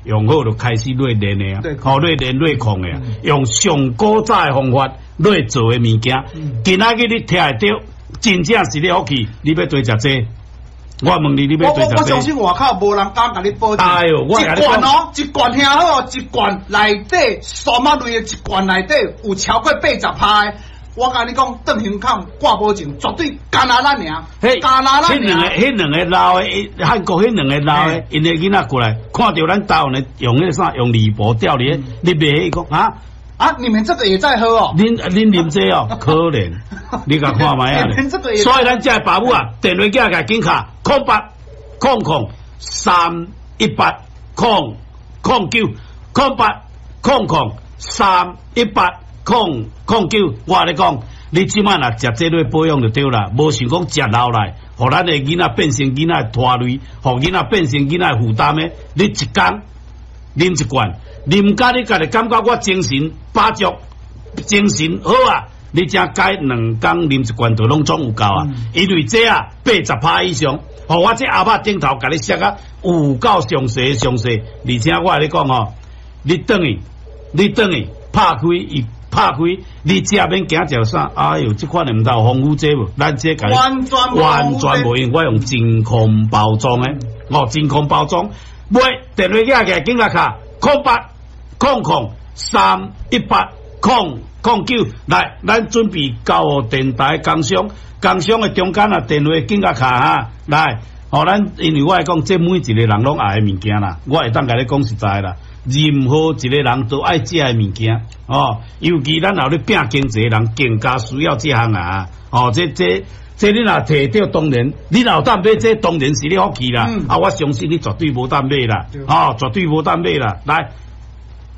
用好就开始来练的啊，好来练来控的啊，用上古早的方法来做的物件。今仔日你听会到，真正是你福气，你要多食这。我问你，你要多食这？ 我相信外口无人敢甲你保证。 哎呦，我一罐哦，一罐听好，一罐内底数码类的一罐内底有超过80%的。我甲你讲，邓雄康挂保证，绝对干那咱尔，干那咱尔。 迄两个老的，韩国迄两个老的，因个囡仔过来，看到咱台湾的用迄啥，用铝箔吊你，你袂讲啊？ 啊，你们这个也在喝哦？ 恁啉这哦，可怜，你甲看卖啊！所以咱这爸母啊，电话叫甲紧卡08003800090800380009。我咧讲，你即摆若食这类保养就对啦，无想讲食老来，互咱的囡仔变成囡仔拖累，互囡仔变成囡仔负担的。你一工啉一罐，啉甲你家己感觉我精神饱足，精神好啊！你正该2工啉一罐就拢总有够啊！因为这啊80%以上，互我这阿爸顶头甲你写啊有够详细，而且我跟你讲吼，你等于拍开，你只免惊着啥？哎呦，这款的毋知有防腐剂无？咱这个完全无用，我用真空包装的，真空包装。买电话架起紧来卡0800380009来，咱准备交电台工商的中间啊，电话紧来卡哈来。咱因为我来讲，这每一个人拢爱的物件啦，我会当甲你讲实在啦。任何一个人都爱食的物件尤其咱后咧拼经济的人更加需要这项啊！这你若摕到，当然你若有当买，这当然是你福气啦。我相信你绝对无当买啦，绝对无当买啦。来